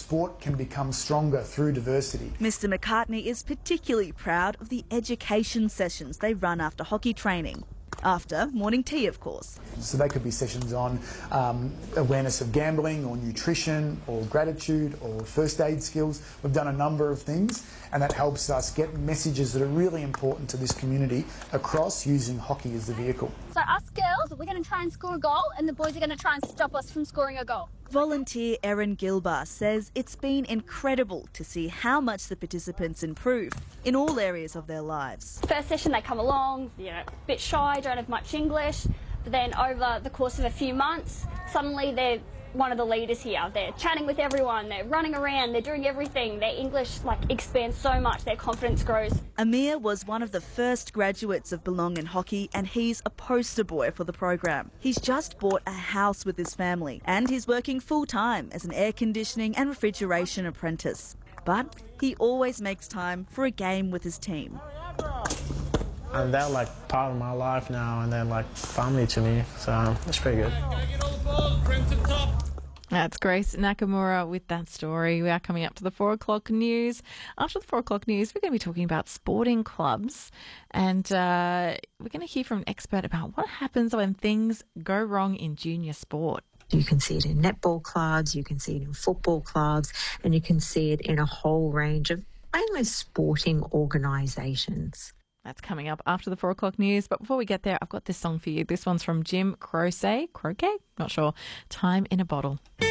sport can become stronger through diversity. Mr McCartney is particularly proud of the education sessions they run after hockey training. After morning tea, of course. So they could be sessions on awareness of gambling or nutrition or gratitude or first aid skills. We've done a number of things, and that helps us get messages that are really important to this community across using hockey as the vehicle. So us girls, we're going to try and score a goal, and the boys are going to try and stop us from scoring a goal. Volunteer Erin Gilbar says it's been incredible to see how much the participants improve in all areas of their lives. First session they come along, a bit shy, don't have much English, but then over the course of a few months, suddenly they're one of the leaders here. They're chatting with everyone, they're running around, they're doing everything. Their English expands so much, their confidence grows. Amir was one of the first graduates of Belong in Hockey, and he's a poster boy for the program. He's just bought a house with his family, and he's working full-time as an air conditioning and refrigeration apprentice. But he always makes time for a game with his team. And they're part of my life now, and they're family to me, so it's pretty good. That's Grace Nakamura with that story. We are coming up to the 4 o'clock news. After the 4 o'clock news, we're going to be talking about sporting clubs, and we're going to hear from an expert about what happens when things go wrong in junior sport. You can see it in netball clubs, you can see it in football clubs, and you can see it in a whole range of mainly sporting organisations. That's coming up after the 4 o'clock news. But before we get there, I've got this song for you. This one's from Jim Croce. Croquet? Not sure. Time in a Bottle.